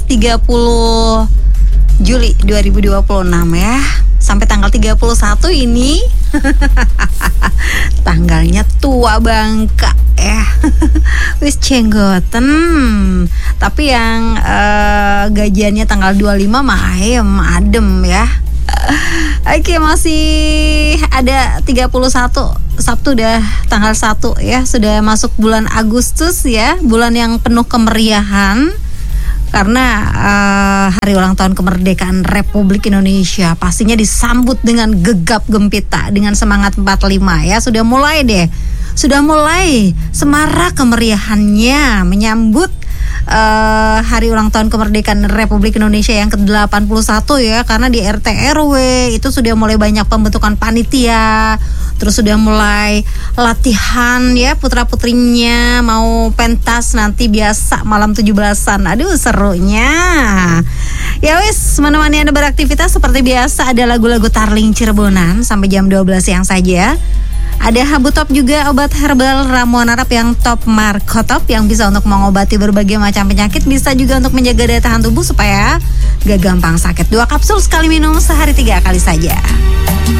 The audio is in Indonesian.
30 Juli 2026 ya. Sampai tanggal 31 ini tanggalnya tua bangka ya. Wis cenggoten. Tapi yang gajiannya tanggal 25 mah adem ya. Oke, masih ada 31 Sabtu udah tanggal 1 ya. Sudah masuk bulan Agustus ya, bulan yang penuh kemeriahan. Karena hari ulang tahun kemerdekaan Republik Indonesia pastinya disambut dengan gegap gempita, dengan semangat 45 ya. Sudah mulai semarak kemeriahannya menyambut hari ulang tahun kemerdekaan Republik Indonesia yang ke-81 ya. Karena di RT RW itu sudah mulai banyak pembentukan panitia. Terus sudah mulai latihan ya, putra-putrinya mau pentas nanti biasa malam 17-an. Aduh serunya. Ya wis, menemani Anda beraktivitas seperti biasa ada lagu-lagu Tarling Cirebonan sampai jam 12 siang saja. Ada Habu Top juga, obat herbal ramuan Arab yang top Markotop yang bisa untuk mengobati berbagai macam penyakit, bisa juga untuk menjaga daya tahan tubuh supaya gak gampang sakit. 2 kapsul sekali minum sehari 3 kali saja.